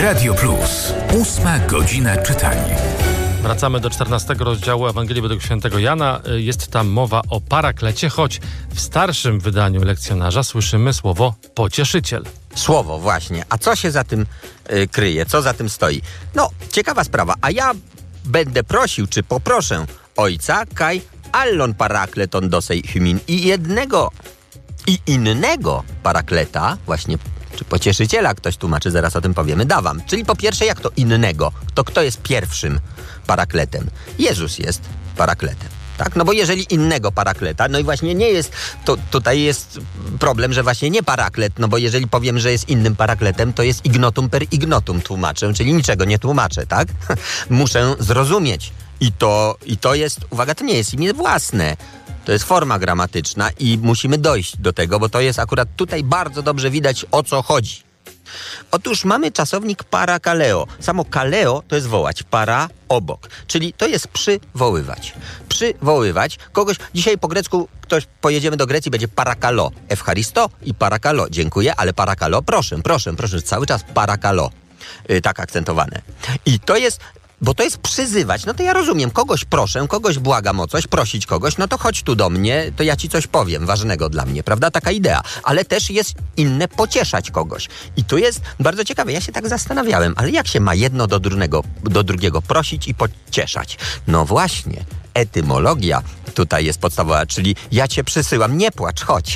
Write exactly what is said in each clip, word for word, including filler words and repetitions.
Radio Plus. Ósma godzina czytania. Wracamy do czternastego rozdziału Ewangelii według świętego Jana. Jest tam mowa o Paraklecie, choć w starszym wydaniu lekcjonarza słyszymy słowo pocieszyciel. Słowo właśnie. A co się za tym y, kryje? Co za tym stoi? No, ciekawa sprawa. A ja będę prosił, czy poproszę Ojca, kaj allon parakleton dosej hymin i jednego i innego parakleta, właśnie, czy pocieszyciela, ktoś tłumaczy, zaraz o tym powiemy, dawam. Czyli po pierwsze, jak to innego? To kto jest pierwszym parakletem? Jezus jest parakletem. Tak? No bo jeżeli innego parakleta, no i właśnie nie jest, to tutaj jest problem, że właśnie nie paraklet, no bo jeżeli powiem, że jest innym parakletem, to jest ignotum per ignotum tłumaczę, czyli niczego nie tłumaczę, tak? Muszę zrozumieć. I to, I to jest, uwaga, to nie jest imię własne. To jest forma gramatyczna i musimy dojść do tego, bo to jest akurat tutaj bardzo dobrze widać, o co chodzi. Otóż mamy czasownik parakaleo. Samo kaleo to jest wołać, para obok, czyli to jest przywoływać. Przywoływać kogoś, dzisiaj po grecku ktoś, pojedziemy do Grecji, będzie parakalo, Ewcharisto i parakalo, dziękuję, ale parakalo, proszę, proszę, proszę, cały czas parakalo, yy, tak akcentowane. I to jest... Bo to jest przyzywać, no to ja rozumiem, kogoś proszę, kogoś błagam o coś, prosić kogoś, no to chodź tu do mnie, to ja ci coś powiem ważnego dla mnie, prawda? Taka idea. Ale też jest inne pocieszać kogoś. I tu jest bardzo ciekawe, ja się tak zastanawiałem, ale jak się ma jedno do drugiego, do drugiego prosić i pocieszać? No właśnie, etymologia tutaj jest podstawowa, czyli ja cię przysyłam, nie płacz, chodź.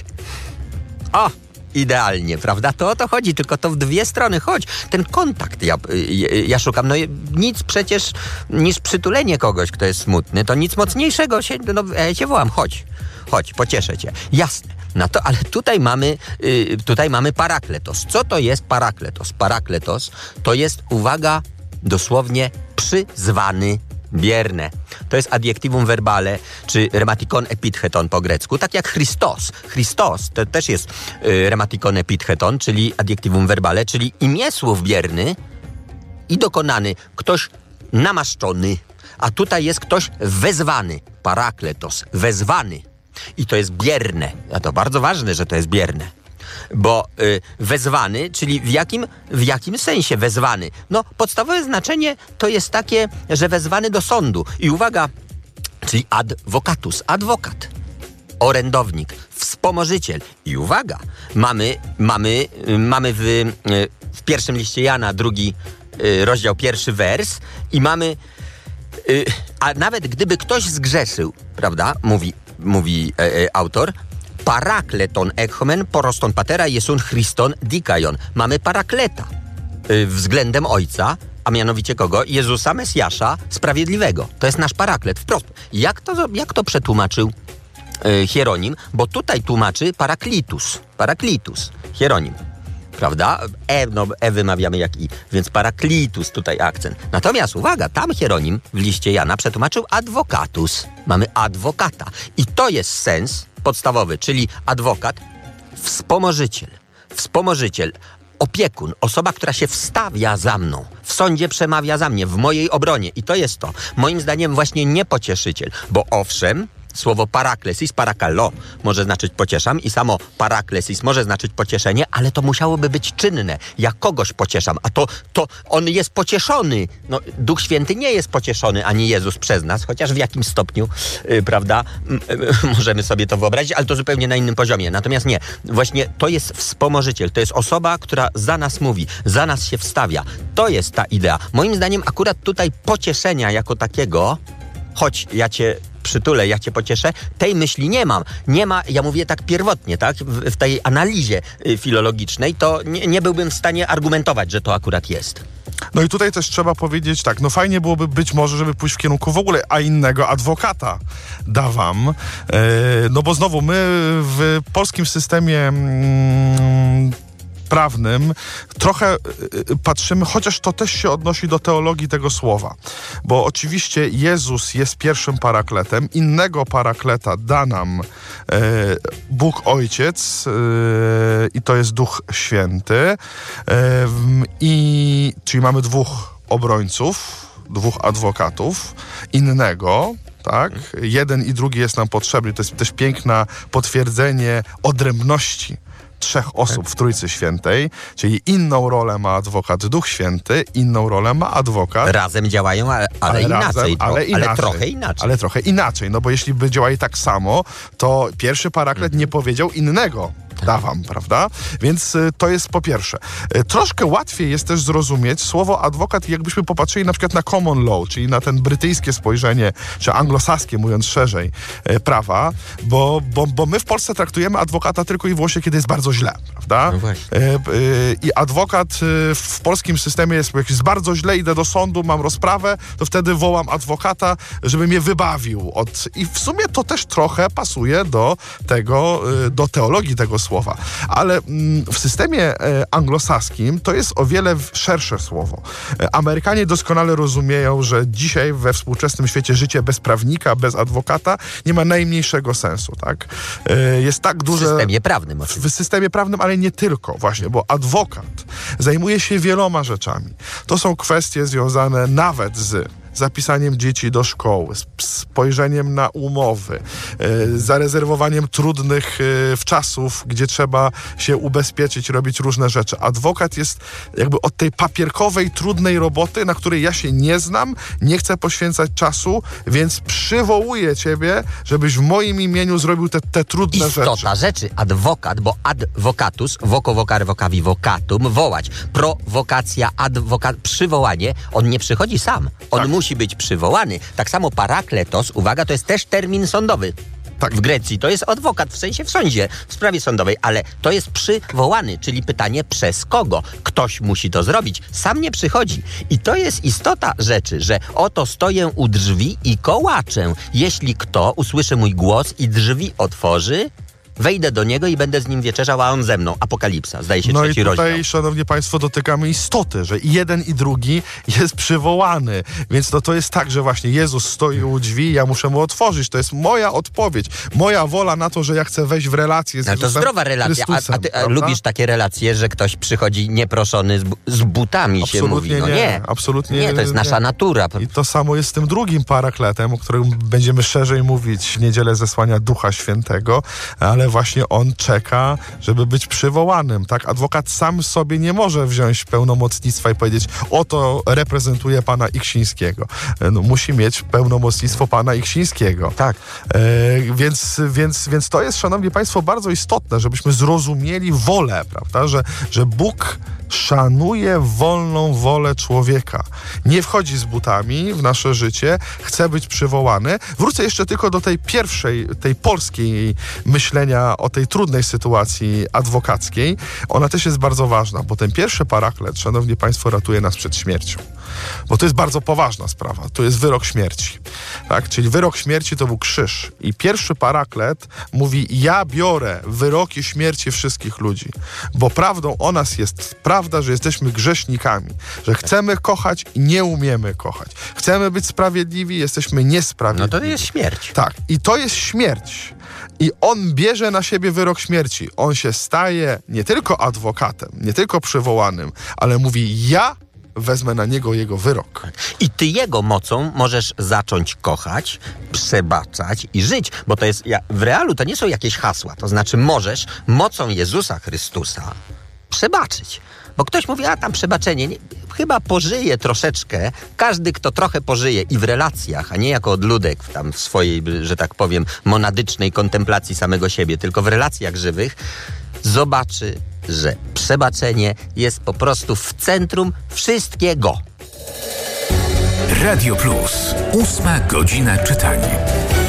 O! Idealnie, prawda? To o to chodzi, tylko to w dwie strony. Chodź, ten kontakt ja, ja, ja szukam. No nic przecież niż przytulenie kogoś, kto jest smutny, to nic mocniejszego się, no ja cię wołam, chodź, chodź, pocieszę cię. Jasne, no to, ale tutaj mamy, y, tutaj mamy parakletos. Co to jest parakletos? Parakletos to jest, uwaga, dosłownie przyzwany, bierne. To jest adjektivum verbale, czy rematikon epitheton po grecku, tak jak Christos. Christos to też jest y, rematikon epitheton, czyli adjektivum verbale, czyli imię słów bierny i dokonany, ktoś namaszczony, a tutaj jest ktoś wezwany, parakletos, wezwany. I to jest bierne. A to bardzo ważne, że to jest bierne. Bo y, wezwany, czyli w jakim, w jakim sensie wezwany? No, podstawowe znaczenie to jest takie, że wezwany do sądu. I uwaga, czyli advocatus, adwokat, orędownik, wspomożyciel. I uwaga, mamy, mamy, y, mamy w, y, w pierwszym liście Jana, drugi y, rozdział, pierwszy wers i mamy, y, a nawet gdyby ktoś zgrzeszył, prawda, mówi, mówi y, y, autor, parakleton ekhomen poroston patera jesun Christon dikajon. Mamy parakleta yy, względem Ojca, a mianowicie kogo? Jezusa Mesjasza Sprawiedliwego. To jest nasz paraklet. Wprost. Jak to, jak to przetłumaczył yy, Hieronim? Bo tutaj tłumaczy paraklitus. Paraklitus. Hieronim. Prawda? E, no, e wymawiamy jak i, więc paraklitus tutaj akcent. Natomiast uwaga, tam Hieronim w liście Jana przetłumaczył advocatus. Mamy adwokata. I to jest sens podstawowy, czyli adwokat, wspomożyciel, wspomożyciel, opiekun, osoba, która się wstawia za mną, w sądzie przemawia za mnie, w mojej obronie. I to jest to. Moim zdaniem właśnie nie pocieszyciel, bo owszem, słowo paraklesis, parakalo może znaczyć pocieszam i samo paraklesis może znaczyć pocieszenie, ale to musiałoby być czynne. Ja kogoś pocieszam, a to, to on jest pocieszony. No, Duch Święty nie jest pocieszony, ani Jezus przez nas, chociaż w jakim stopniu, yy, prawda, yy, możemy sobie to wyobrazić, ale to zupełnie na innym poziomie. Natomiast nie, właśnie to jest wspomożyciel, to jest osoba, która za nas mówi, za nas się wstawia. To jest ta idea. Moim zdaniem akurat tutaj pocieszenia jako takiego, choć ja cię przytulę, ja cię pocieszę, tej myśli nie mam. Nie ma, ja mówię tak pierwotnie, tak? W, w tej analizie y, filologicznej, to nie, nie byłbym w stanie argumentować, że to akurat jest. No i tutaj też trzeba powiedzieć tak, no fajnie byłoby być może, żeby pójść w kierunku w ogóle, a innego adwokata da wam. E, no bo znowu my w polskim systemie mm, prawnym trochę patrzymy, chociaż to też się odnosi do teologii tego słowa. Bo oczywiście Jezus jest pierwszym parakletem, innego parakleta da nam e, Bóg Ojciec e, i to jest Duch Święty. E, i, czyli mamy dwóch obrońców, dwóch adwokatów, innego, tak? Jeden i drugi jest nam potrzebny. To jest też piękne potwierdzenie odrębności trzech osób w Trójcy Świętej, czyli inną rolę ma adwokat Duch Święty, inną rolę ma adwokat. Razem działają, ale, ale, ale inaczej, razem, ale, inaczej. ale trochę inaczej. Ale trochę inaczej, no bo jeśli by działali tak samo, to pierwszy paraklet mhm. nie powiedział innego. Dawam, prawda? Więc y, to jest po pierwsze. Y, troszkę łatwiej jest też zrozumieć słowo adwokat, jakbyśmy popatrzyli na przykład na common law, czyli na ten brytyjskie spojrzenie, czy anglosaskie, mówiąc szerzej, y, prawa, bo, bo, bo my w Polsce traktujemy adwokata tylko i wyłącznie, kiedy jest bardzo źle, prawda? No właśnie. Y, y, I adwokat y, w polskim systemie jest, jak jest bardzo źle, idę do sądu, mam rozprawę, to wtedy wołam adwokata, żeby mnie wybawił. Od... I w sumie to też trochę pasuje do tego, y, do teologii tego słowa. Ale mm, w systemie e, anglosaskim to jest o wiele szersze słowo. E, Amerykanie doskonale rozumieją, że dzisiaj we współczesnym świecie życie bez prawnika, bez adwokata nie ma najmniejszego sensu, tak? E, jest tak duże... W systemie prawnym oczywiście. W systemie prawnym, ale nie tylko właśnie, bo adwokat zajmuje się wieloma rzeczami. To są kwestie związane nawet z zapisaniem dzieci do szkoły, z spojrzeniem na umowy, e, zarezerwowaniem trudnych e, wczasów, gdzie trzeba się ubezpieczyć, robić różne rzeczy. Adwokat jest jakby od tej papierkowej, trudnej roboty, na której ja się nie znam, nie chcę poświęcać czasu, więc przywołuję ciebie, żebyś w moim imieniu zrobił te, te trudne Istota rzeczy. Istota rzeczy, adwokat, bo advocatus, voco vocare vocavi vocatum, wołać. Prowokacja, adwokat, przywołanie, on nie przychodzi sam. On tak. musi być przywołany. Tak samo parakletos, uwaga, to jest też termin sądowy. Tak. W Grecji to jest adwokat, w sensie w sądzie, w sprawie sądowej, ale to jest przywołany, czyli pytanie przez kogo? Ktoś musi to zrobić, sam nie przychodzi. I to jest istota rzeczy, że oto stoję u drzwi i kołaczę. Jeśli kto usłyszy mój głos i drzwi otworzy, wejdę do niego i będę z nim wieczerzał, a on ze mną. Apokalipsa, zdaje się, no trzeci rozdział. No i tutaj, rozdział. Szanowni Państwo, dotykamy istoty, że i jeden i drugi jest przywołany. Więc to, to jest tak, że właśnie Jezus stoi u drzwi, ja muszę mu otworzyć. To jest moja odpowiedź, moja wola na to, że ja chcę wejść w relację z no Jezusem to zdrowa relacja. A, a ty a lubisz takie relacje, że ktoś przychodzi nieproszony z, bu- z butami, absolutnie się mówi? No nie, nie, absolutnie nie. To jest nie. nasza natura. I to samo jest z tym drugim parakletem, o którym będziemy szerzej mówić w niedzielę zesłania Ducha Świętego, ale właśnie on czeka, żeby być przywołanym, tak? Adwokat sam sobie nie może wziąć pełnomocnictwa i powiedzieć, oto reprezentuje pana Iksińskiego. No, musi mieć pełnomocnictwo pana Iksińskiego. Tak. E, więc, więc, więc to jest, szanowni państwo, bardzo istotne, żebyśmy zrozumieli wolę, prawda? Że, że Bóg szanuje wolną wolę człowieka. Nie wchodzi z butami w nasze życie, chce być przywołany. Wrócę jeszcze tylko do tej pierwszej, tej polskiej myślenia o tej trudnej sytuacji adwokackiej. Ona też jest bardzo ważna, bo ten pierwszy paraklet, szanowni państwo, ratuje nas przed śmiercią. Bo to jest bardzo poważna sprawa. To jest wyrok śmierci. Tak? Czyli wyrok śmierci to był krzyż. I pierwszy paraklet mówi, ja biorę wyroki śmierci wszystkich ludzi. Bo prawdą o nas jest prawda, że jesteśmy grzesznikami. Że chcemy kochać i nie umiemy kochać. Chcemy być sprawiedliwi, jesteśmy niesprawiedliwi. No to jest śmierć. Tak. I to jest śmierć. I on bierze na siebie wyrok śmierci. On się staje nie tylko adwokatem, nie tylko przywołanym, ale mówi, ja wezmę na niego jego wyrok. I ty jego mocą możesz zacząć kochać, przebaczać i żyć, bo to jest, ja, w realu to nie są jakieś hasła, to znaczy możesz mocą Jezusa Chrystusa przebaczyć. Bo ktoś mówi, a tam przebaczenie, nie, chyba pożyje troszeczkę, każdy, kto trochę pożyje i w relacjach, a nie jako odludek tam w swojej, że tak powiem, monadycznej kontemplacji samego siebie, tylko w relacjach żywych, zobaczy, że przebaczenie jest po prostu w centrum wszystkiego. Radio Plus. Ósma godzina czytania.